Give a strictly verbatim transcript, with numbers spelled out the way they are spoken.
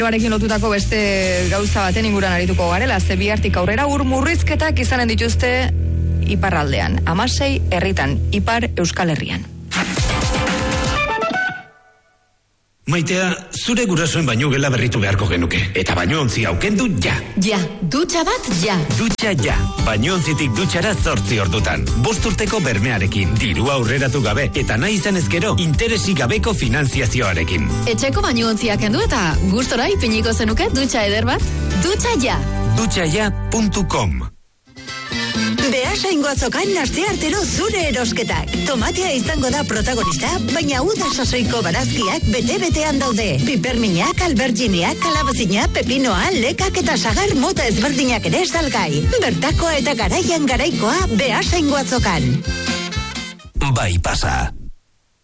Arekin lotutako beste gauza baten inguran arituko garela, ze bihartik aurrera ur murrizketak izanen dituzte iparraldean, hamasei herritan, ipar Euskal Herrian. Maitea, zure gurasoen baino gela berritu beharko genuke. Eta bainoontzi aukendu ja. Ja, dutxa bat ja. Dutxa ja. Bainoontzitik dutxara zortzi ordutan. Bost urteko bermearekin, dirua aurreratu gabe, eta nahi izan ezkero, interesik gabeko finanziazioarekin. Etxeko bainoontziak kendu eta gustora ipiniko zenuke dutxa eder bat? Dutxa ja. dutxa ja puntu com. Beasaingo azokan aste artero zure erosketak. Tomatea izango da protagonista, baina uda sasoiko barazkiak bete-betean daude. Piperminak, alberginiak, kalabazina, pepinoa, lekak eta sagar mota ezberdinak ere salgai. Bertakoa eta garaian garaikoa Beasaingo azokan. Bai pasa.